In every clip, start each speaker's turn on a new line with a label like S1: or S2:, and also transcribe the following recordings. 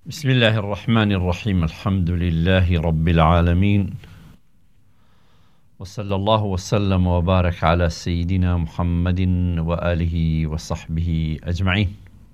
S1: بسم الله الرحمن الرحيم. الحمد لله رب العالمين، وصلى الله وسلم وبارك على سيدنا محمد وآله وصحبه أجمعين.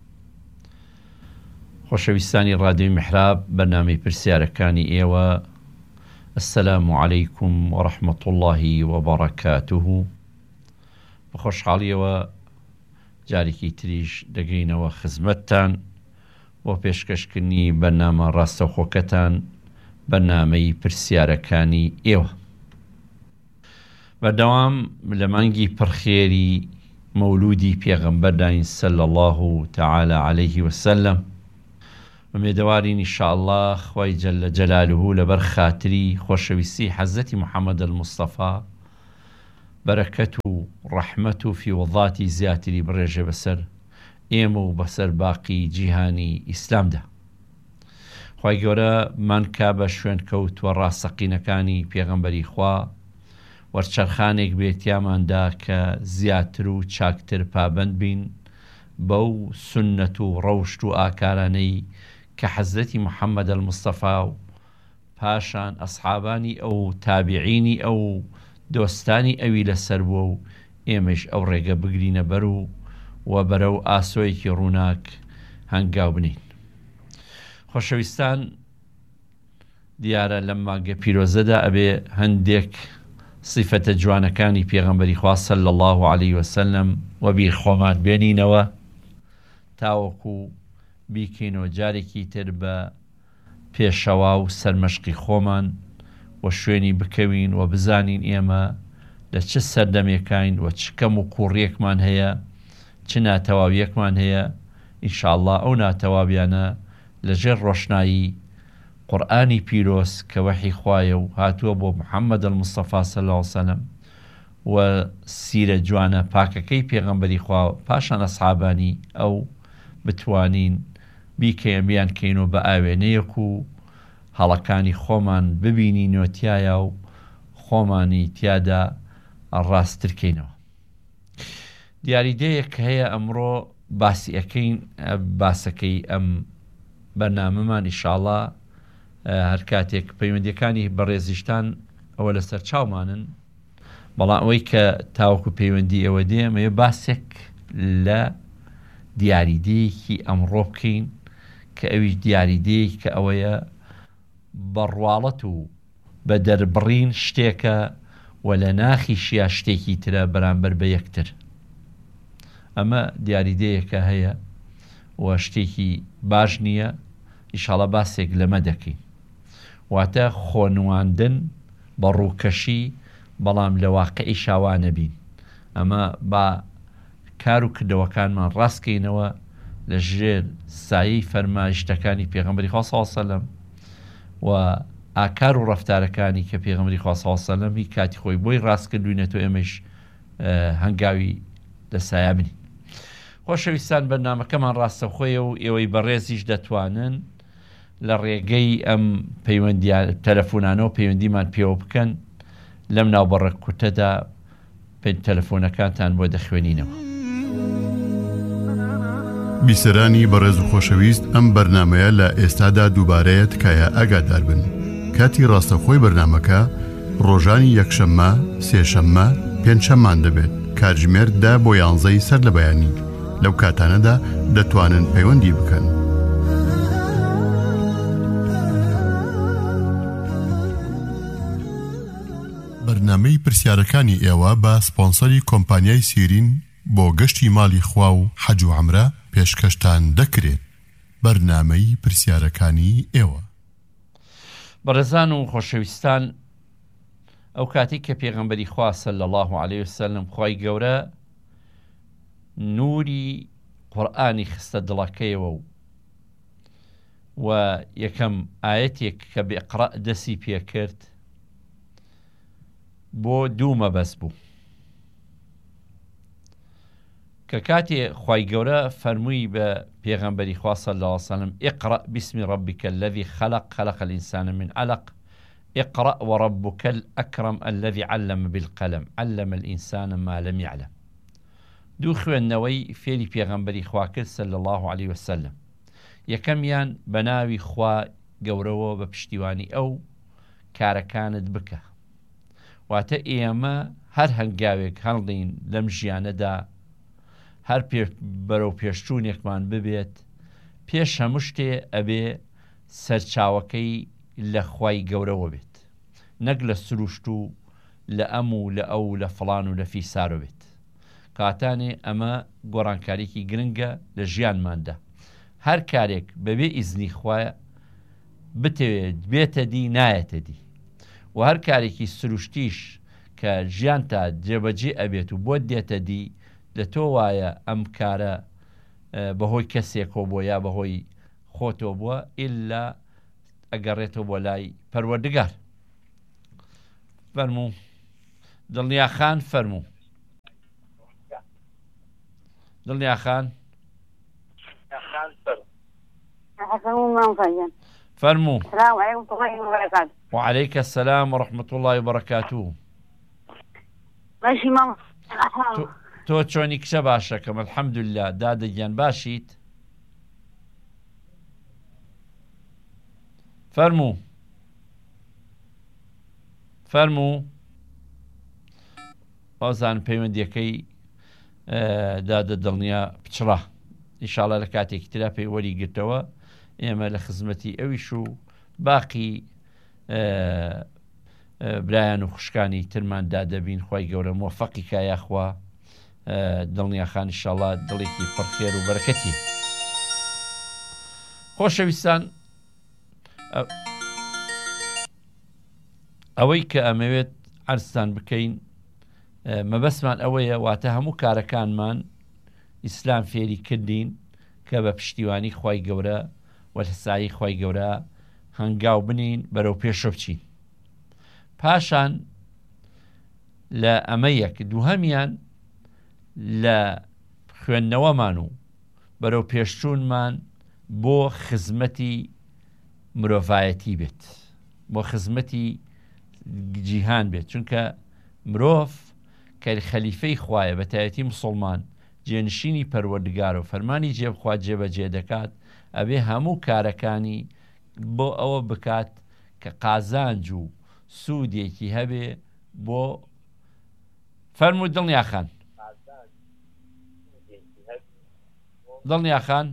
S1: خۆشەویستانی ڕادیۆی میحراب، بەرنامەی پرسیارەکانی ئێوە. السلام عليكم ورحمة الله وبركاته. بخۆشحاڵیەوە جارێکی تریش دەگەینەوە خزمەتتان بۆ پێشکەشکردنی بەرنامە ڕاستەوخۆکەتان، بەرنامەی پرسیارەکانی ئێوە. بەردەوام لە مانگی پڕخێری مەولودی پێغەمبەرداین صلی الله تعالی عليه وسلم، ومێدەوارین ئینشاءالله خوای جەلە جەلالوه لەبەر خاتری خۆشەویستی حەزەتی محەممەد المستەفا بەرەکەت و ڕەحمەت و فیوەڵاتی زیاتری بڕێژێ بەسەر ئێمە و بەسەر باقی جیهانی ئیسلامدا. خوای گەورە مانکا بە شوێن کەوتووە ڕاستەقینەکانی پێغەمبەری خوا، وەرچەرخانێک بێتیاماندا کە زیاتر و چاکتر پابند بین بەو سنەت و ڕەوشت و ئاکارانەی کە حەزرەتی محەممەد المستەفا و پاشان ئەسحابانی ئەو تابعینی ئەو دۆستانی ئەوی لەسەر بووە و ئێمەش ئەو ڕێگە بگرینە بەر و بەرەو ئاسۆیەکی ڕووناک هەنگاو بنین. خۆشەویستان، دیارە لەم مانگە پیرۆزەدا ئەبێ هەندێک صیفەتە جوانەکانی پێغەمبەری خوا صلی الله عليه وسلم و بیر خۆمان بێنینەوە، تاوەکو بیکەینەوە جارێکی تر بە پێشەوا و سەرمەشقی خۆمان و شوێنی بکەوین و بزانین ئێمە لە چ سەردەمێکین و چ کەم و کوڕیەکمان هەیە، چ ناتەواویەکمان هەیە. ئینشاءالله ئەو ناتەواویانە لەژێر ڕۆشنایی قورئانی پیرۆز کە وەحی خوایە و هاتووە بۆ محەممەد المستەفا صلی الله عليه وسلم و سیرە جوانە پاکەکەی پێغەمبەری خوا پاشان ئەسحابانی ئەو بتوانین بیکەین بیان کەینەوە بە ئاوێنەیەک و هەڵەکانی خۆمان ببینینەوە تایە و خۆمانی تیادا ڕاستترکەینەوە. دیاریدەیەک هەیە ئەمڕۆ باسی ئەەکەین، باسەکەی ئەم بەرنامەمان ئینشاءالله هەر کاتێک پەیوەندیەکانی بەڕێزیشتان ئەوە لەسەر چاومانن، بەڵام ئەوەی کە تاوەکو پەیوەندی ئەوە دێمەیە باسێک لە دیاریدەیەکی ئەمڕۆ بکەین کە ئەویش دیاریدەیەک کە ئەوەیە بەڕواڵەت و بە دەربڕین شتێکە و لە ناخیشیە شتێکی ترە بەرامبەر بە یەکتر. ئەمە دیاریدەیەکە هەیە و شتێکی باش نییە. ئینشاءالله باسێک لەمە دەکەین، واتە خۆنواندن بە ڕووکەشی بەڵام لە واقعی شاوانە بین. ئەمە با کار و کردەوەکانمان ڕاستکەینەوە لە ژێر سایەی فەرمایشتەکانی پێغەمبەری خوا صلی الله علیه وسلم و ئاکار و ڕەفتارەکانی کە پێغەمبەری خوا صلی الله علیه وسلم هی کاتی خۆی بۆی ڕاستکردوینێتەوە، ئێمەش هەنگاوی لە سایە بنین. خۆشەویستان، بەرنامەکەمان ڕاستەوخۆیە و ئێوەی بەڕێزیش دەتوانن لە ڕێگەی ئەم تەلەفۆنانەوە پەیوەندیمان پێوە بکەن. لەم ناوبەڕە کورتەدا تەلەفۆنەکانتان بۆ دەخوێنینەوە.
S2: بیسەرانی بەڕێز و خۆشەویست، ئەم بەرنامەیە لە ئێستادا دووبارەیە تکایە ئاگادار بن. کاتی ڕاستەوخۆی بەرنامەکە ڕۆژانی یەکشەممە، سێشەممە، پێنجشەممان دەبێت. کاتژمێر 10 بۆ 11 سەر لە بەیانی. لەو کاتانەدا دەتوانن پەیوەندی بکەن. بەرنامەی پرسیارەکانی ئێوە بە سپۆنسەری کۆمپانیای سیرین بۆ گەشتی ماڵی خوا و حەج و عەمرە پێشکەشتان دەکرێت. بەرنامەی پرسیارەکانی ئێوە.
S1: بەڕێزان و خۆشەویستان، ئەو کاتی کە پێغەمبەری خوا صلی الله عليه وسلم خوای گەورە نوری قورئانی خستە دڵەکەیەوە و یەکەم ئاەتێک کە بئیقرأ دەسی پێکرد بۆ 2 مەبەست بوو کە کاتێ خوای گەورە فەرمووی بە پێغەمبەری خوا صلی الله عليه وسلم اقرأ باسم ربك الذي خلق الإنسان من علق اقرأ وربك الأكرم الذي علم بالقلم علم الإنسان ما لم يعلم. دوو خوێندنەوەی فێری پێغەمبەری خوا کرد صلی الله عليه وسلم. یەکەمیان بە ناوی خوا گەورەوە بە پشتیوانی ئەو کارەکانت بکە، واتە ئێمە هەر هەنگاوێک هەڵدەین لەم ژیانەدا هەر بەرەو پێشچوونێکمان ببێت، پێش هەموو شتێ ئەبێ سەرچاوەکەی لە خوای گەورەوە بێت، نەک لە سروشت و لە ئەم و لە ئەو لە فڵان و لە فیسارۆ بێت. کاتانێ ئەمە گۆڕانکاریکی گرنگە لە ژیانماندا. هەر کارێک بەبێ ئیزنی خوایە بتەوێت بێتە دی نایەتە دی، و هەر کارێکی سروشتیش کە ژیان تا جێبەجێ ئەبێت و بۆ دێتە دی لە تۆ وایە ئەم کارە بەهۆی کەسێکەوە بۆ یا بەهۆی خۆتەوە بووە ئیلا ئەگەڕێتەوە بۆ لای پەروەردگار. فەرموو دڵنیا خان، فەرموو دڵنیا خان، فەرموو. وعليك السلام ورحمة الله وبركاته.
S3: ماشي ماما
S1: تۆ چۆنی کچە باشەکەم؟ الحەمدوللا. دادەگیان باشیت؟ فەرموو فەرموو. ئازان پەیوەندیەکەی دادە دڵنیا پچڕە، ئینشاڵڵا لە کاتێکی ترا پێی وەری گرتەوە ئێمە لە خزمەتی ئەویش و باقی برایان و خوشکانی ترماندا دەبین. خوای گەورە موفەقی کایاخوا. دڵنیا خان ئینشاڵڵا دڵێکی پڕخێر و بەرەکەتی. خۆشەویستان، ئەوەی کە ئەمەوێت عەرزتان بکەین مەبەستمان ئەوەیە، واتە هەموو کارەکانمان ئیسلام فێری کردین کە بە پشتیوانی خوای گەورە و هەسایی خوای گەورە هەنگاو بنین بەرەو پێشۆ بچین. پاشان لە ئەمە یەک دووهەمیان لە خوێندنەوەمان و بەرەو پێشچوونمان بۆ خزمەتی مرۆڤایەتی بێت، بۆ خزمەتی جیهان بێت، چونکە مرۆڤ کە خەلیفەی خوایە بە تایەتی موسڵمان جێنشینی پەروەردگار و فەرمانی جێبخوا جێبەجێ دەکات، ئەبێ هەموو کارەکانی بۆ ئەوە بکات کە قازانج و سوودێکی هەبێ بۆ. فەرموو دڵنیا خان. دڵنیا خان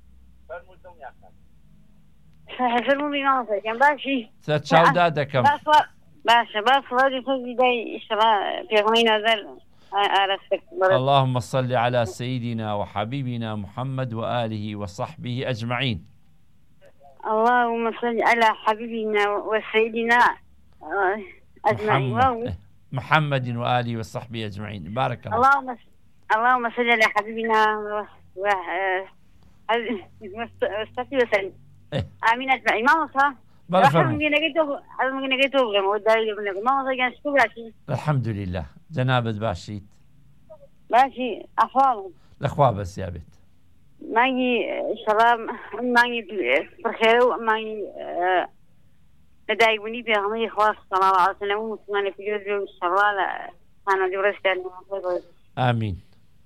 S1: سەرچاودا دەکەم.
S3: باشە باش وەری خۆی دای ئیشڕا پێغەمبەری نازار ئارەستە.
S1: اللهم صل على سيدنا وحبيبنا محمد وآله وصحبه أجمعين.
S3: اللهم صل على حبيبنا وسيدنا أجمعين
S1: محمد وآله وصحبه أجمعين. بارك الله.
S3: اللهم صل على حبيبنا واستغفر وسلم. آمين أجمعين. ما وصل.
S1: الحمد لله. جنابت باشيت؟
S3: باشي. أحوال
S1: الأخوة بس يا بيت
S3: ماجي شراب ماجي بخير وماجي لدايقوني بيغمي خواص صلى الله عليه وسلم ومسلمان في جوزي والشرال أنا جورست.
S1: آمين.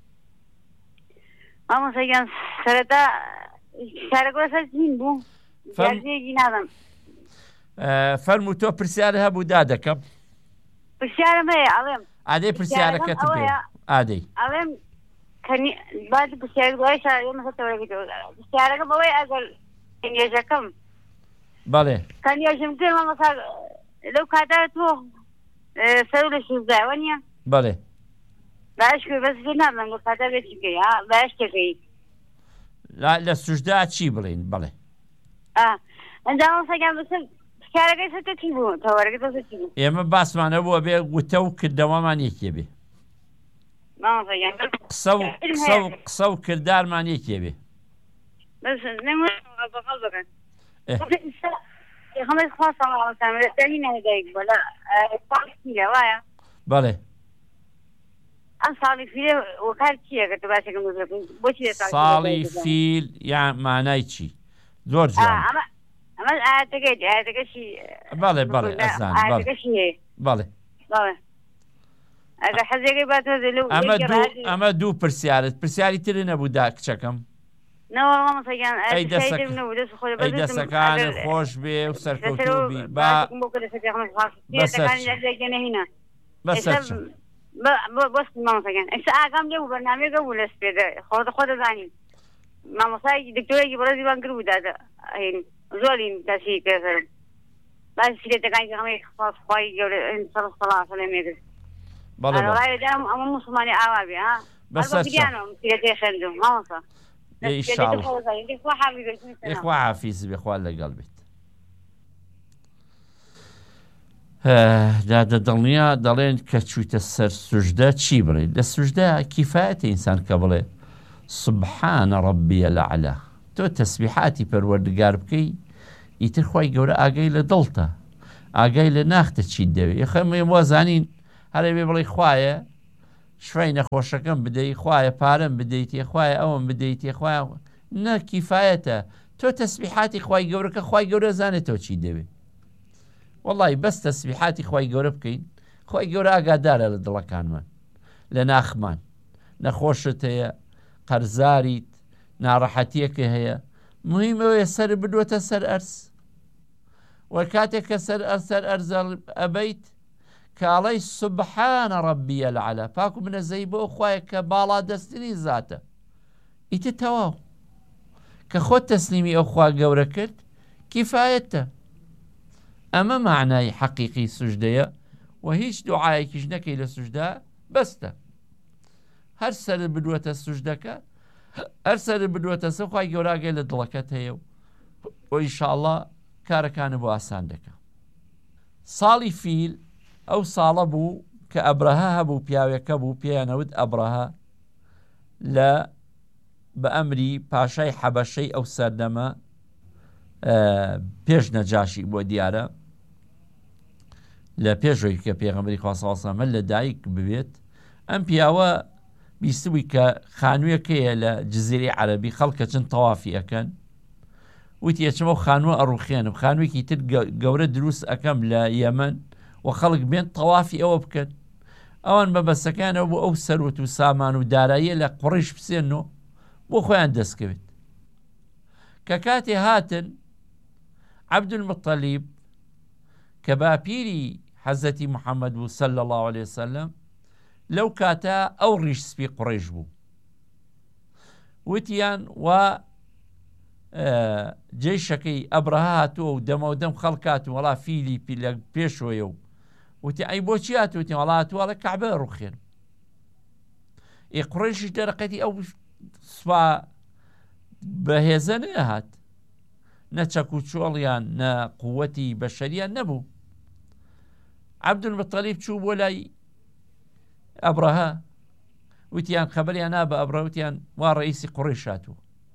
S3: ماما سيجان سرطة شاركوا سجين بو جارجي نادم.
S1: فەرموو تۆ پرسیارە هەبوو دادەکەم.
S3: پرسیارم هەیە ئەڵێم
S1: ئادەی پرسیارەکەت پێ ئادەی
S3: ئەڵێم بعد پرسیارێک دوای پرسیارەکەم ئەوەی ئەگەر کەنیێژەکەم
S1: بەڵێ
S3: کەنیێژم کرد مامۆستا لەو کاتا تۆ سەر لە شوزداوە نییە؟
S1: بەڵێ
S3: باش کرد بەس پێ نامڵێم لەو کاتا بێتی بکەی باش تێکەی
S1: لە سوژدا چی بڵێن؟ بەڵێ
S3: ئەنجا مامۆستاگیان بەسەر پرسیارەکەی سەرتە چی بوو؟ تەوارەکەی تۆ چی بوو؟
S1: ئێمە باسمانە بووە بێ وتە و کردەوەمان یەکێ بێ، قسە و کردارمان یەکێ بێ.
S3: بەس بەقەڵ بکەن پێغەمبەری خوا صلی الله علیه وسلم دەرینە دایک بووە لە ساڵی فیلە وایە؟
S1: بەڵێ.
S3: ئەم ساڵی فیلە وەکار چییە کە تۆ باشەکەم بۆچی
S1: ساڵی فیل یان مانای چی؟ زۆر جوان.
S3: ئەمە ئاەتەکەشی
S1: بەڵێ بەڵێ ئەزان بەڵێ
S3: ئەگە حەزێکی باتۆ
S1: ئەمە دوو پرسیارت پرسیاری تر نەبوو دا کچەکەم؟ ئەی دەسەکانت خۆش بێ و سەرکەوتوو بی
S3: بەست مامۆسەکان ئێستا ئاگام لێ و بەرنامێکە بوو لەست پێدا خۆ دەزانین مامۆسای دکتۆرێکی بەڕێزی بانگر بوو دادا زۆرین تاسی پێسەرم باسی سیرەتەکانی ئەمەی خۆی گەورە سەڵا سەلەمێکرد ڕایدام ئەمە موسڵمانی ئاوا بێ ها بەسەرگیانم سیرەتەی خوێندم مامۆسا
S1: ئێخوا حافیز بێ خوا لەگەڵ بێت دڵنیا دەڵێن کە چوویتە سەر سوژدە چی بڵێ لە سوژدە کیفایەتە ئینسان کە بڵێ سبحانە ڕەبیە الأعلا تۆ تەسبیحاتی پەروەردگار بکەی ئیتر خوای گەورە ئاگای لە دڵتە ئاگای لە ناختە چیت دەوێت یەخەمێ وازانین هەرێ بێ بڵێ خوایە شوێی نەخۆشەکەم بدەیت خوایە پارەم بدەیت خوایە ئەوم بدەیت خوایە نەکیفایەتە تۆ تەسبیحاتی خوای گەورەکە خوای گەورە زانێتەوە چی دەوێت وەڵی بەس تەسبیحاتی خوای گەورە بکەین خوای گەورە ئاگادارە لە دڵەکانمان لە ناخمان نەخۆشت هەیە قەرزاریت ناڕەحەتیەکە هەیە مهمەوەیە سەر بدوێتە سەر ئەرز وە کاتێک کە سەر ئەرز ئەبەیت کاڵەی سبحانە ڕەبیە الأعلا پاک و منەزەی بۆ خوایە کە باڵا دەستنی زاتە ئیتر تەواو کە خۆت تەسلیمی ئەو خوا گەورە کرد کیفایەتە ئەمە معنای حەقیقی سوژدەیە و هیچ دوعایەکیش نەکەی لە سوژدا بەستە هەر سەر بدوێتە سوژدەکە هەر سەر بدوێتە سە خوای گەورە ئاگای لە دڵەکەت هەیە و ئینشاءڵڵا کارەکانە بۆ ئاسان دەکە ساڵی فیل ئەو ساڵە بوو کە ئەبرەها هەبوو پیاوێکە بوو پێیانەوت ئەبرەها لە بە ئەمری پاشای حەبەشەی ئەو سەردەمە پێش نەجاشی بۆ دیارە لە پێشەوەی کە پێغەمبەری خوا سەڵڵەڵهو عەلەیهی وسەلەم لە دایک ببێت ئەم پیاوە بیستبووی کە خانوویەکەیە لە جزیرەی عەرەبی خەڵکە چەند تەوافی ئەکەن وتی ئەچمە و خانووە ئەڕوخێنم خانوویەکی تر گەورە دروست ئەەکەم لە یەمەن و خەڵک بێن تەوافی ئەوە بکەن ئەوان بەبەستەکانەوە بۆ ئەو سەروت و سامان و داراییە لە قوڕیش بسێنەوە بۆ خۆیان دەستکەوێت کە کاتێ هاتن عەبدولمەطەلیب کە باپیری حەزەتی محەممەد بوو سەلی الله عەلەیهی وسەلەم لەو کاتە ئەو ڕیش سپی قوڕیش بوو وتیان وا جێیشەکەی ئەبرەها هاتووە و دەمەودەم خەڵکات و وەڵا فیلی لە پێشۆیە و وتی ئەی بۆچی هاتووتی وەڵا هاتووەڵە کەعبە ڕوخێن ئێ قوڕیشیش دەرەقەتی ئەو سوپا بەهێزە نەهات نە چەک و چۆڵیان نە قووەتی بەشەریان نەبوو عەبدولمەطەلیب چوو بۆ لای ئەبرەها وتیان خەبەریان نا بە ئەبرە وتیان وا ڕئیسی قوڕیش هاتووە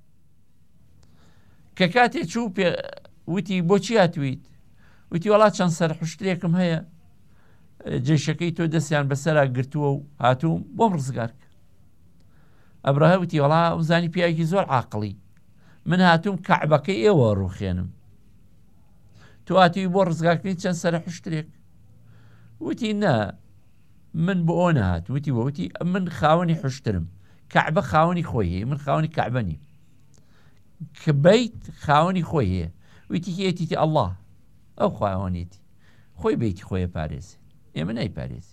S1: کە کاتێ چوو وتی بۆچی هاتوویت وتی وەڵا چەند سەرحوشترێکم هەیە جێشەکەی تۆ دەستیان بەسەرا گرتووە و هاتووم بۆم ڕزگار کرد ئەبرەها وتی وەڵا وزانی پیاوێکی زۆر عاقڵی من هاتووم کەعبەکەی ئێوە ڕوخێنم تۆ هاتووی بۆ ڕزگارکردنی چەند سەرحوشترێک وتی نا من بۆ ئەوە نەهات وتی وتی من خاوەنی حوشترم کەعبە خاوەنی خۆی هەیە من خاوەنی کەعبە نیم کە بیت خاوەنی خۆی هەیە وتی هێتیتی ئەڵڵا ئەو خاوەنێتی خۆی بیتی خۆیە پارێزی ئێمە نایپارێزی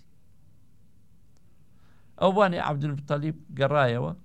S1: ئەو بوانێ عەبدولمەطەلیب گەڕایەوە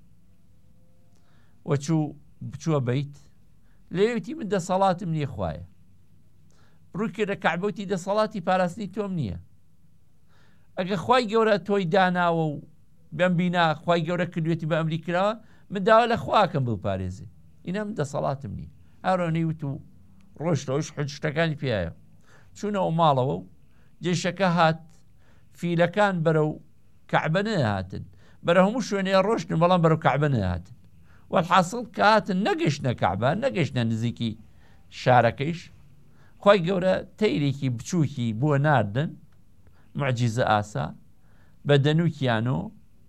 S1: وەچوو بچووە بیت لێوتی من دەسەڵاتم نییە خوایە ڕووی کردە کەعبە وتی دەسەڵاتی پاراستنی تۆم نییە ئەگە خوای گەورە تۆی داناوە و بەم بینا خوای گەورە کردوێتی بە ئەمری کراوە من داوا لە خواکەم بپارێزێ ئینە من دەسەڵاتم نییە هەڕۆنەی وت و ڕۆشتەوەش حجتەکانی پێایە چوونەوە ماڵەوە و جێشەکە هات فیلەکان بەرەو کەعبە نەهاتن بەرە هەموو شوێنەیە ڕۆشتن بەڵام بەرەو کەعبە نەهاتن والحاصل کە هاتن نەگەشتنە کەعبە نەگەشتنە نزیکی شارەکەیش خوای گەورە تەیرێکی بچووکی بۆ ناردن معجیزە ئاسا بە دەنووکیانۆ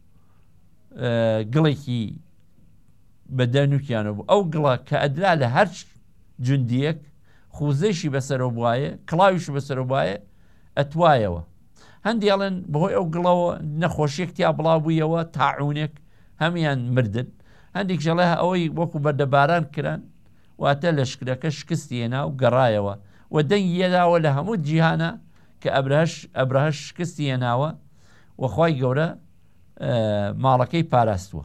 S1: گڵێکی بە دەنووکیانە بوو ئەو گڵە کە ئەدرا لە هەر جوندیەک خوزەیشی بەسەرەوە بواە کڵاویش بەسەرەوە بواە ئەتوایەوە هەندێڵێن بەهۆی ئەو گڵەوە نەخۆشیەک تیا بڵاو بوویەوە تاعونێک هەمیان مردن هەندێک ژەڵێ ئەوەی وەکو بەردەباران کران واتە لەشکرەکە شکستی هێنا و گەڕایەوە و دەنگی یەداوە لە هەموو جیهانە کە ئەبرەهەش شکستی هێناوە وەخوای گەورە ماڵەکەی پاراستووە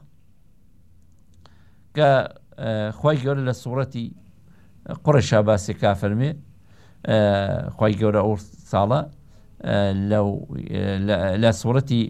S1: کە خوای گەورە لە سوورەتی قوڕیشا باسێکا فەرمێ خوای گەورە ئەو ساڵە لە سوورەتی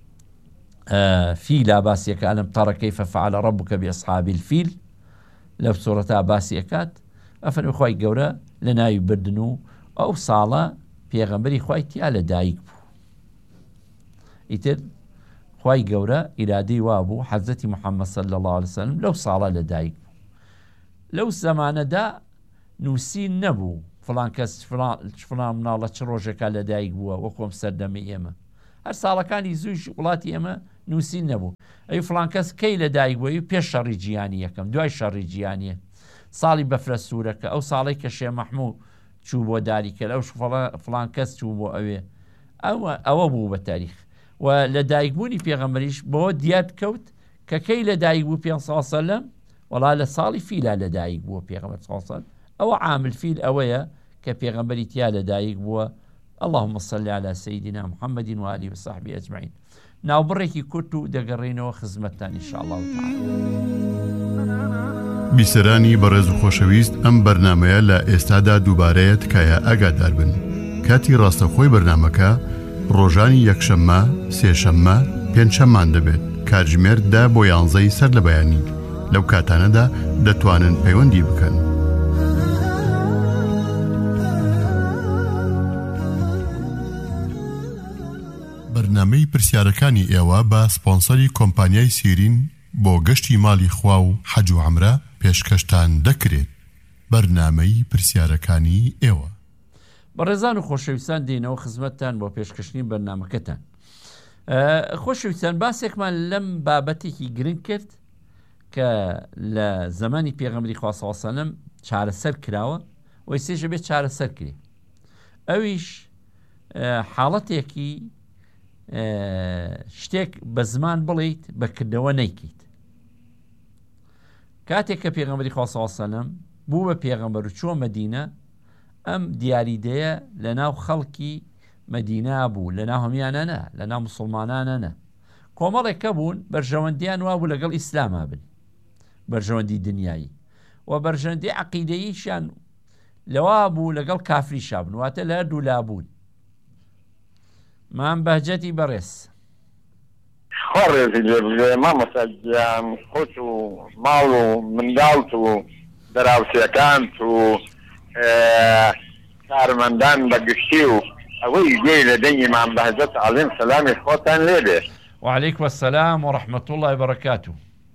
S1: فیلا باسیەکە ئەلەم تەڕە کەیفە فەعەلە ڕەبوکە بئەصحابی الفیل لەو سوورەتا باسی ئەکات ئەفەرمێ خوای گەورە لە ناوی بردن و ئەو ساڵە پێغەمبەری خوای تیا لە دایک بوو ئیتر خوای گەورە ئیرادەی وا بوو حەزرەتی محەممەد صلی الله علیه وسلم لەو ساڵە لە دایک بوو لەو زەمانەدا نووسین نەبوو فڵان کەس فڵان مناڵە چ ڕۆژێکا لە دایک بووە وەکۆم سەردەمی ئێمە هەر ساڵەکانی زوویش وڵاتی ئێمە نووسین نەبوو ئەی فڵان کەس کەی لە دایک بووی پێش شەڕی جیهانی یەکەم دوای شەڕی جیهانیە ساڵی بەفرە سوورەکە ئەو ساڵی کە شێخ مەحموود چوو بۆ داریکرد ئەو فڵان کەس چوو بۆ ئەوە بوو بە تاریخ و لە دایکبوونی پێغەمبەریش بۆ دیات کەوت کە کەی لە دایک بوو پێ سەلەم وەڵا لە ساڵی فیلا لە دایک بووە پێغەمبەر سەلەم ئەوە عامل فیل ئەوەیە کە پێغەمبەری تیا لە دایک بووە اللهم صل على سيدنا محمد وآله وصحبه أجمعين ناوبڕێکی کورت و دەگەڕێنەوە خزمەتتان إن شاء الله تعالى
S2: بیسەرانی بەڕێز و خۆشەویست ئەم بەرنامەیە لە ئێستادا دووبارەیە تکایە ئاگادار بن کاتی ڕاستەخۆی بەرنامەکە ڕۆژانی یەکشەممە سێشەممە پێنجشەممان دەبێت کاتژمێر 10 بۆ 11 سەر لە بەیانی لەو کاتانەدا دەتوانن پەیوەندی بکەن بەرنامەی پرسیارەکانی ئێوە بە سپۆنسەری کۆمپانیای سیرین بۆ گەشتی ماڵی خوا و حەج و عەمرە پێشکەشتان دەکرێت بەرنامەی پرسیارەکانی ئێوە
S1: بەڕێزان و خۆشەویستان دێنەوە خزمەتتان بۆ پێشکەشتنی بەرنامەکەتان خۆشەویستان باسێکمان لەم بابەتێکی گرنگ کرد کە لە زمانی پێغەمبەری خوا صلی الله علیه وسلم چارەسەر کراوە و ئێستاژە بێت چارەسەر کرێ ئەویش حاڵەتێکی شتێک بە زمان بڵیت بەکردەوە نەیکەیت کاتێک کە پێغەمبەری خوا صلی الله علیه وسلم بوو بە پێغەمبەر و چووە مەدینە ئەم دیاریدەیە لە ناو خەڵکی مەدینە بوو لە ناو هەمیانە لە ناو موسڵمانانە نە کۆمەڵێکە بوون بەرژەوەندیان وا بوو لەگەڵ ئیسلاما بن بەرژەوەندی دنیایی و بەرژەوەندی عەقیدەییشیان لەوا بوو لەگەڵ کافریشا بن واتە لە هەردوو لابوون مام بەهجەتی بەڕێز
S4: خۆڕێزی لێ مامەسەگیان خۆت و ماڵ و منداڵت و دەراوسەکانت و کارمەندان بەگشتی و ئەوەی گوێی لە دەنگی مام بەهجەت عەلەیم سەلامی خۆتان لێ بێ
S1: وعليكم السلام ورحمة الله وبركاته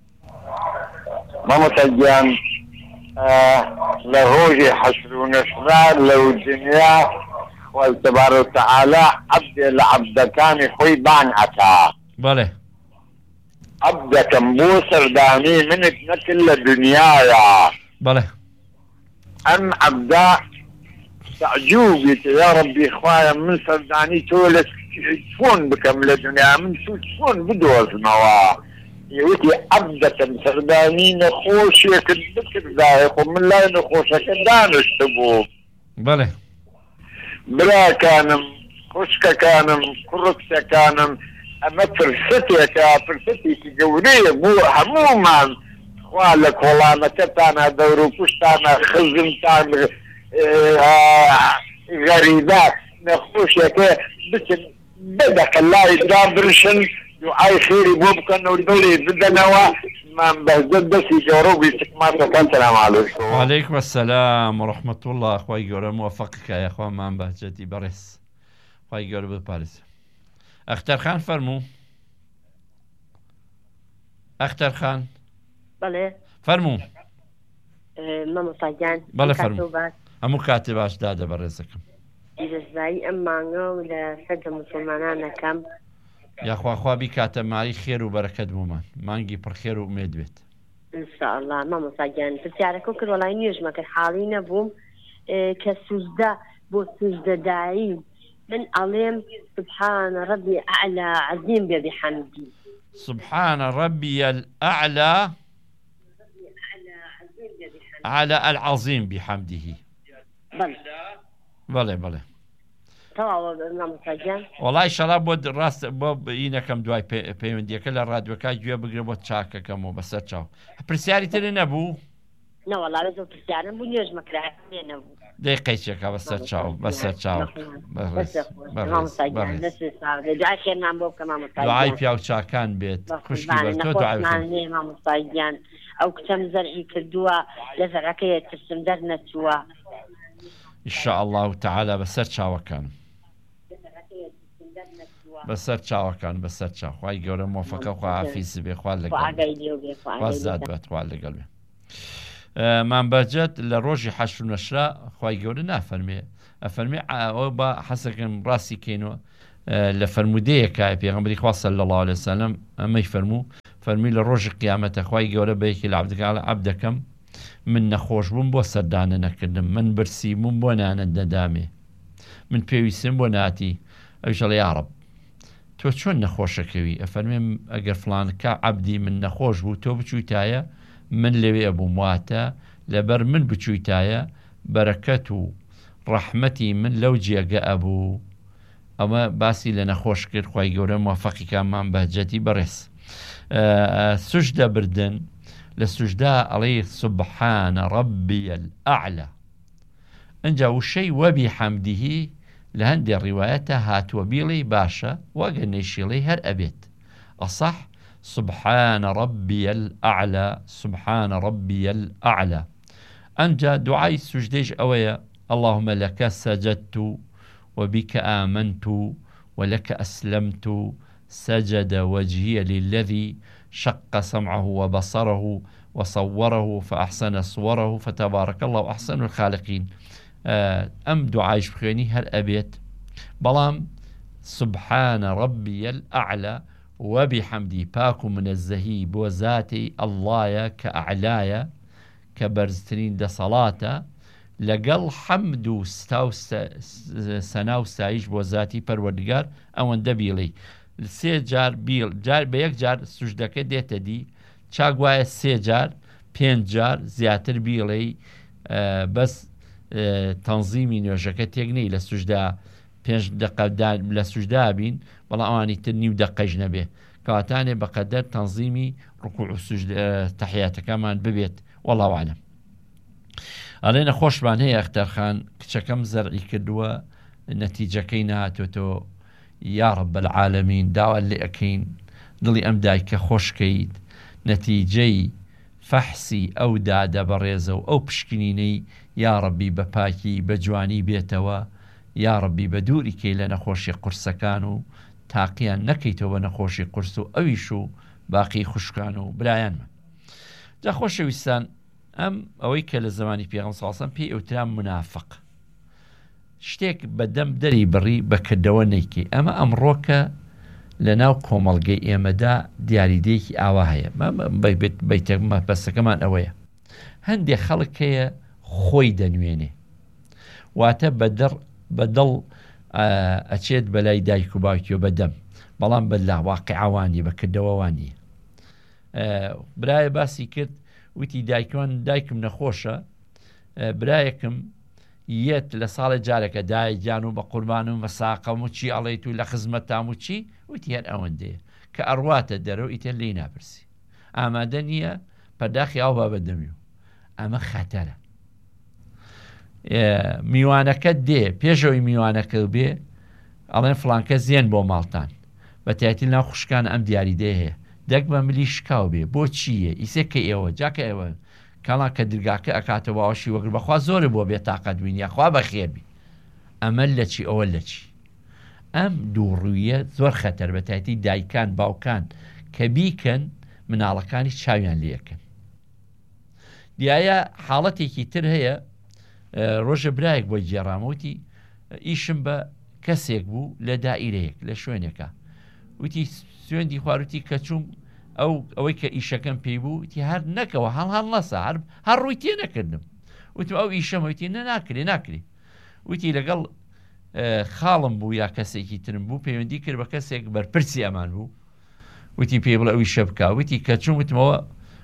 S4: مامەسەگیان لە ڕۆژی حەشر و نەشرار لەو دنیا خوای تبارك وتعالى عبد لعبدكاني خوي بان عطا
S1: بله
S4: عبدك موسر داني منك نكل الدنيا يا
S1: بله
S4: ام عبدا تعجوبك يا ربي خوايا من سرداني تولس شلون بكمل الدنيا من شلون بدوز نوا يوتي عبدك سرداني نخوشك الذكر ذايق ومن لا نخوشك دانش تبو
S1: بله
S4: برا كانم خشكة كانم كركسة كانم اما فرستي جورية مو هموما خوالك والله ما تتانا دورو كشتانا خزمتانا غريبات نخوشك بس بدك الله يدابرشن يعاي خيري بوبكن ودولي بدنوا ما بهزد بس يجورو بيستكمار السلام عليكم
S1: وعليكم السلام ورحمة الله أخوي جورا موفقك يا أخوان ما بهجتي برس أخوي جورا ببارس أختر خان فرمو أختر خان
S5: بله
S1: فرمو
S5: ماما صاجان
S1: بله فرمو أمو كاتباش دادا برسكم
S5: جزایی ئەمانگە لە سەد مسلمانانە کەم
S1: یاخواخوا بیکاتە خێر و بەرەکەت بوومان مانگی پڕخێر و ئومێد بێت
S5: ئینشاءالله مامۆستاگیان پرسیارەکە کرد وەڵای نوێژمە کرد حاڵی نەبووم کە سوزدە بۆ سوزدەدایی من ئەڵێم سبحان ربي أعلى عظيم بحمدي
S1: سبحان ربي الأعلى على العظيم بحمده بەڵێ وڵای شەڵا بۆ ڕاست بۆ ئینەکەم دوای پەیوەندیەکە لە ڕادیۆکە گوێ بگرێ بۆ چاکەکەمەوە بەسەر چاو پرسیاری تر نەبوو دقیقەیەکە بەسەر چاو دوعای پیاو چاکان بێت خوشکی بەر تۆ
S5: مامۆستاگیان ئەو کچەم زەرعی کردووە لە زەرەکەیە ترسم دەرنەچووە
S1: ئینشاء الله تعالى بەسەر چاوەکان بەسەر چاوەکان بەسەر چاو خوای گەورە مۆفەقە خوا حافیز بێ خوا لەگەڵ بێت خوا لەگەڵ بێ مامبەرجەت لە ڕۆژی حەشر و نەشرا خوای گەورە نافەرمێ ئەفەرمێ ئەوە بە حەسەکەم ڕاستی کەینەوە لە فەرمودەیەکە پێغەمبەری خوا صلی الله عليه وسلم ئەمەی فەرمی لە ڕۆژی قیامەتە خوای گەورە بەیەکی لە عەبدەکەم من نەخۆش بووم بۆ سەردانە نەکردم من برسی بووم بۆ نانە نەدامێ من پێویستم بۆ ناتی ئەویشەڵێ یا ڕەب تۆ چۆن نەخۆشەکەوی ئەفەرمێ ئەگەر فڵانکە عەبدی من نەخۆش بوو تۆ بچوویتایە من لەوێ بووم واتە لەبەر من بچوویتایە بەرەکەت و ڕەحمەتی من لەو جێگە ئەبوو ئەمە باسی لە نەخۆش کرد خوای گەورە موفەقیکانمان بەهجەتی بەڕێز سوژدە بردن لە سوژدا ئەڵێ سوبحانە ڕەبی الأعلى ئەنجا وشەی وەبی حەمدیهی لە هەندێک ڕیوایەتە هاتووە بیڵێ باشە وەگەر نەیشیڵێ هەر ئەبێت ئەصح سبحان ربي الأعلى سبحان ربي الأعلى أنجا دعاء السجديش أويا اللهم لك سجدت وبك آمنت ولك أسلمت سجد وجهي للذي شق سمعه وبصره وصوره فأحسن صوره فتبارك الله أحسن الخالقين أم دعايش بخيني هل أبيت بلام سبحان ربي الأعلى وبحمدي باكو من الزهي بوزاتي الله كأعلايا كبرزترين دا صلاة لقل حمد ستاو سناو سايش بوزاتي پروردگار اوان دبيلي سي جار بيل جار بيك جار سجدك ديتا دي چاقوايا سي جار پين جار زياتر بيلي بس تنظيمي نوشكا تيغني لسجدا 5 دقة لسجدا بين والله أواني تنيو دقة جنبه كواتاني بقدر تنظيمي ركوع السجد تحيات كمان ببيت والله أعلم علينا خوش بان هي اختار خان كم زرعي كدوا النتيجة كينا توتو يا رب العالمين دعوة اللي أكين ضلي أمداي كخوش كيد نتيجي فحسي أو دادا بريزو أو بشكنيني يا ربي بباكي بجواني بيتوا يا ربي بدوري كي لنخوشي قرسكانو تاقيان نكيتو بنخوشي قرسو أويشو باقي خوشكانو برايان جا خوشي ويستان أم أويك لزماني بيغن صلى الله عليه وسلم بي اوترام منافق شتيك بدم دري بري بكدوانيكي أما أمروكا لناو كومالجي إيمدا دياري ديكي آواهيا ما بيتك ما بس كمان أويا هندي خلق هي خوي دنويني واتا بدل ئەچێت بەلای دایک و باوکی و بەدەم بەڵام بەلا واقعوانی بەکردەوەوانی برایە باسی کرد وتی دایکم نەخۆشە برایەکم یەت لە ساڵە جارێکە دایکیان و بە قوربانم بە ساقەم و چی ئەڵێیت و لە خزمەتام و چی وتی هەر ئەوەندەیە کە ئەڕواتە دەرەوە ئیتر لێی ناپرسی ئامادە نییە پەرداخی ئاو با بەدەمی و ئەمە خەتەرە میوانەکە دێ پێشەوەی میوانەکە بێ ئەڵێن فڵانکە زیێن بۆ ماڵتان بە تایەتی ناو خوشکان ئەم دیاریدەیە هەیە دەک بە ملی شکاو بێ بۆ چییە ئیسێکە ئێوە جاکە ئێوە کاڵان کە درگاکە ئەکاتەوە باوەشی وەگر بەخوا زۆرە بۆ بێ تاقەت بینە خوا بەخێربی ئەمە لە چی ئەوە لە چی ئەم دووڕوویە زۆر خەتەر بە تایەتی دایکان باوکان کە بیکەن مناڵەکانی چاویان لێکن دیایە حاڵەتێکی تر هەیە ڕۆژە برایەک بۆ جێڕامەوتی ئیشم بە کەسێک بوو لە دائیرەیەک لە شوێنێکە وتی سوێندی خواروتی کە چوم ئەوەی کە ئیشەکەم پێی بوو وتی هەر نەکەوە هەڵ نەسا هەر ڕووی تێ نەکردم وتم ئەو ئیشەمەوتی ناکرێ وتی لەگەڵ خاڵم بوو یا کەسێکی ترم بوو پەیوەندی کرد بە کەسێک بەرپرسی ئەمان بوو وتی پێی بڵێ ئەو ئیشە بکە وتی کە چوم وتمەوە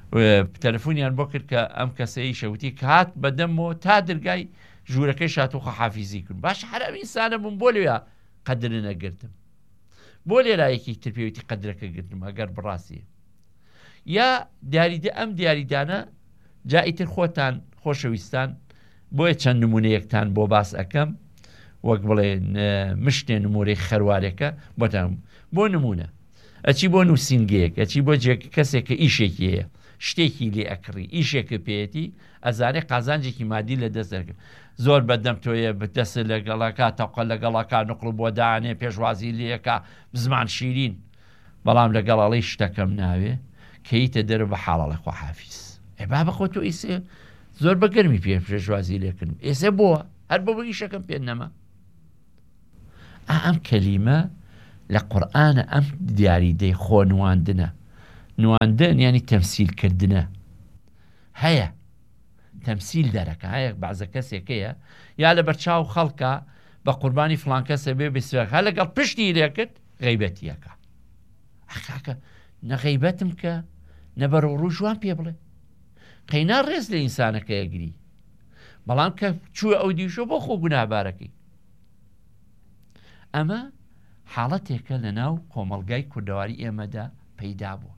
S1: تەلەفۆنیان بۆ کرد کە ئەم کەسەی شەوتی کات بەدەمەوە تا دەرگای ژوورەکەی شاتوخە حافیزی کرد باش حرام ئینسانە بووم بۆ لێە قەدر نەگرتم بۆ لێرایەکی تر پێویستی قەدرەکە گرتم ئەگەر بڕاستیە یا دیاریدە ئەم دیاریدانە جا ئیتر خۆتان خۆشەویستان بۆیە چەند نمونەیەکتان بۆ باس ئەەکەم وەک بڵێ مشتێ نمورەی خەروارێکە بۆتان بۆ نمونە ئەچی بۆ نووسینگەیەک ئەچی بۆ کەسێک کە ئیشێکی هەیە شتێکی لێ ئەکڕی ئیشێکە پێێتی ئەزانێ قازانجێکی مادی لە دەست دەکەن زۆر بەدەم تۆیە بەدەست لەگەڵەکە تەقە لەگەڵەکە نقڵ بۆ دانێ پێشوازی لەکە زمان شیرین بەڵام لەگەڵەڵی شتەکەم ناوێ کەیتە دەرە بە حاڵەڵە خوا حافیز با بەخۆ تۆ ئیسێ زۆر بەگەرمی پێشوازی لێکردن ئێسێ بووە هەر بۆ ئیشەکەم پێ نەما ئەم کەلیمە لە قورئانە ئەم دیاریدەی خۆ نواندنە نواندن ینی تەمسیلکردنە هەیە تەمسیل دەرەکە هەیە بەعزە کەسێکەیە یا لە بەرچاو خەڵکە بە قوربانی فڵان کەسە بێ بسوێک هە لەگەڵ پشتی لێکرد غەیبەتیەکە ئەخاکە نەغەیبەتم کە نەبەرە ڕوو جوان پێ بڵێ قەینا ڕێز لە ئینسانەکە یەگری بەڵام کە چووە ئەو دیشۆ بۆ خۆ گونابارەکەی ئەمە حاڵەتێکە لە ناو کۆمەڵگای کوردەواری ئێمەدا پەیدا بووە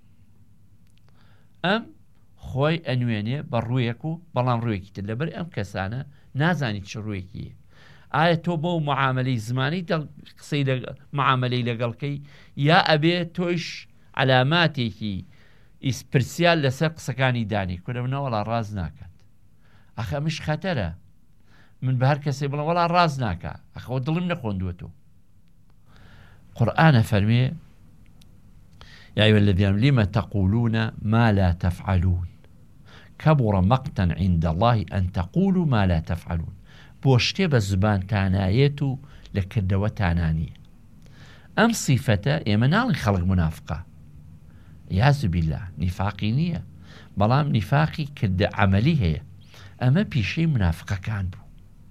S1: ئەم خۆی ئەنوێنێ بە ڕوویەک و بەڵام ڕوویەکی تر لەبەر ئەم کەسانە نازانی چ ڕوویەکیە ئایا تۆ بۆ معاملەی زمانی قسەی معاملەی لەگەڵکەی یا ئەبێ تۆیش علاماتێکی ئیسپرسیال لەسەر قسەکانی دانی کورە منەوەڵا ڕاز ناکات ئەخە مش خەتەرە من بە هەر کەسێ بڵێ وەڵا ڕاز ناکە ئەخەوە دڵم نەخۆندووەتەوە قورئانە فەرمێ يا أيها الذين لم تقولون ما لا تفعلون كبر مقتا عند الله أن تقولوا ما لا تفعلون بوشتي بزبان تانايتو لكردوة تانانية أم صفة يمنال خلق منافقة يعز بالله نفاقي نية بلام نفاقي كرد عملي هي أما بيشي منافقة كان بو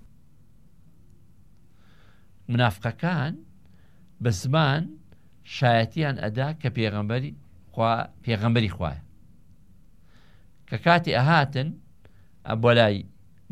S1: منافقة كان بزمان شایەتیان ئەدا کە پێغەمبەری خوایە کە کاتی ئەهاتن بۆ لای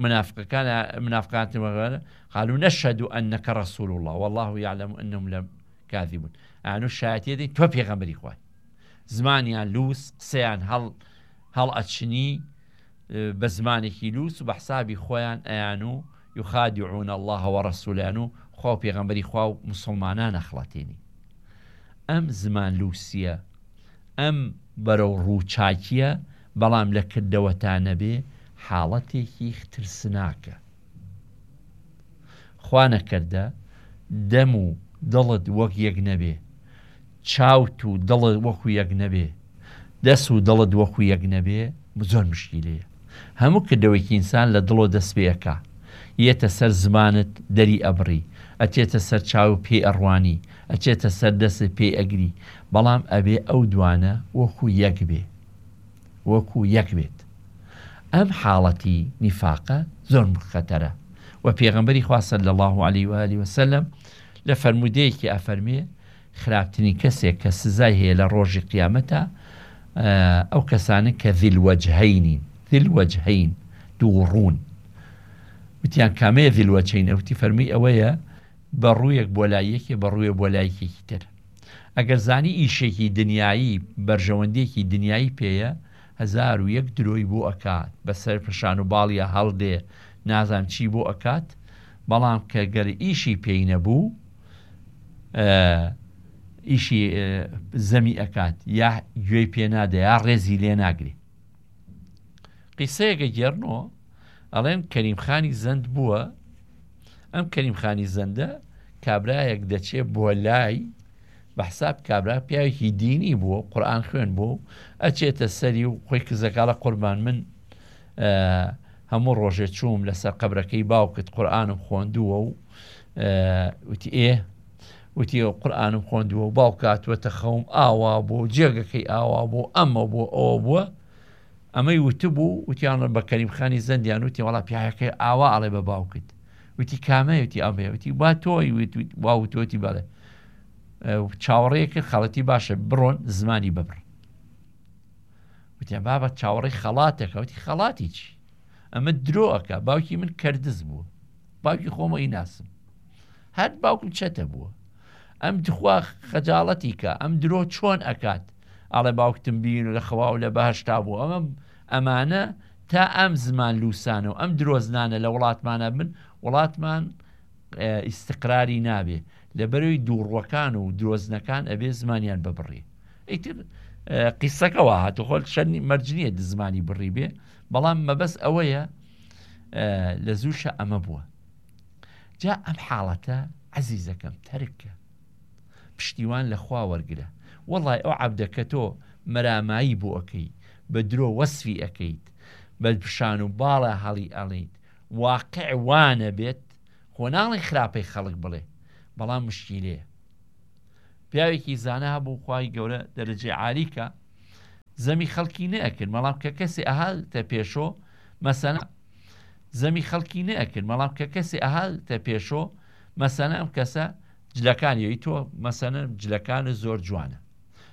S1: منافقان قالوا نشهد أنك رسول الله والله يعلم أنهم لكاذبون ئەنو شایەتیە تۆ پێغەمبەری خوای زمانیان لووس قسەیان هەڵ ئەچنی بە زمانێکی لووس و بە حسابی خۆیان ئەیان يخادعون الله ورسوله خۆ پێغەمبەری خوا و مسلمانان ئەخڵاتێنی ئەم زمان لووسیە ئەم بەرەو ڕووچاکیە بەڵام لە کردەوەتانە بێ حاڵەتێکی ترسناکە خوا نەکەردە دەم و دڵت وەک یەک نەبێ چاوت و دڵت وەکو یەک نەبێ دەست و دڵت وەکو یەک نەبێ زۆر مشکیلەیە هەموو کردەوەیکی ئینسان لە دڵۆ دەست پێەکە یەتە سەر زمانت دەری ئەبڕی ئەچێتە سەر چاو پێ ئەڕوانی ئەچێتە سەر دەست پێ ئەگری بەڵام ئەبێ ئەو دوانە وەکو یەک بێ وەکو یەک بێت ئەم حاڵەتی نیفاقە زۆر خەتەرە و پێغەمبەری خوا صلی الله علیه و آله وسلم لە فەرمودەیەکی ئەفەرمێ خراپترین کەسێک کە سزای هەیە لە ڕۆژی قیامەتە ئەو کەسانە کە ذیل وەجهەین دوو ڕوون وتیان کامەیە ذیل وەجهەین ئەوتی فەرمی ئەوەیە بە ڕوویەک بۆ لایەکی بە ڕوویە بۆ لایەکێکی تر ئەگەر زانی ئیشێکی دنیایی بەرژەوەندێکی دنیایی پێیە 1001 درۆی بۆ ئەکات بەسەر پشان و باڵیە هەڵدێ نازان چی بۆ ئەکات بەڵام کە گەر ئیشی پێی نەبوو ئیشی زەمی ئەکات یا گوێی پێ نادە یا ڕێزی لێ ناگرێ قیسەیەکە گێڕنەوە ئەڵێن کەریمخانی زەند بووە ئەم کەریمخانی زەندە کابرایەک دەچێت بۆ لای بە حساب کابرا پیاوێکی دینی بووە قورئان خوێن بوو ئەچێتە سەری و خۆی کزەکاڵە قوربان من هەموو ڕۆژێ چووم لەسەر قەبرەکەی باوکت قورئانم خۆندووە و وتی وتی قورئانم خۆندووە و باوکاتوەتە خەوم ئاوا بۆ جێگەکەی ئاوا بۆ ئەمە بۆ ئەوە بووە ئەمەی وتبوو وتیانە بە کەریمخانی زەندیان وتی وەڵا پیاەکەی ئاوا ئەڵێ بە باوکت وتی کامەیەتی ئەمێ وتی با تۆی واوتۆتی بەڵێ چاوەڕێیەکە خەڵەتی باشە بڕۆن زمانی ببڕ وتیان بابە چاوەڕێی خەڵاتێکە وتی خەڵاتی چی ئەمە درۆەکە باوکی من کەردز بووە باوکی خۆمە ئیناسم هەر باوکم چەتە بووە ئەم دخوا خەجاڵەتی کە ئەم درۆ چۆن ئەکات ئاڵێ باوکتم بین و لە خەوا و لە بەهشتا بوو ئەمانە تا ئەم زمان لوسانە و ئەم درۆزنانە لە وڵاتمانە بن وڵاتمان ئیستقراری نابێ لەبەرەوەی دووڕوەکان و درۆزنەکان ئەبێ زمانیان ببڕێ ئیتر قیسەکەەوە هاتو خۆل شەرنی مەرجنیە زمانی بڕی بێ بەڵام مەبەست ئەوەیە لە زووشە ئەمە بووە جا ئەم حاڵەتە عەزیزەکەم تەرکە پشتیوان لە خوا وەرگرە وەڵای ئەو عەبدەکە تۆ مەرامایی بۆ ئەەکەی بە درۆ وەسفی ئەەکەیت بە پیشان و باڵە هەڵی ئەڵیت واقع وانە بێت خۆ ناڵی خراپەی خەڵک بڵێ بەڵام مشکیلەیە پیاوێکی زانە هەبوو خوای گەورە دەرەجێ عالیکە زەمی خەڵکی نەئەکرد بەڵام کە کەسی ئەهاتە پێشۆ مەسەنە زەمی خەڵکی نەئەکرد بەڵام کە کەسی ئەهاتە پێشۆ مەسەنە ئەم کەسە جلەکانیەوەی تۆ مەسەنە جلەکانە زۆر جوانە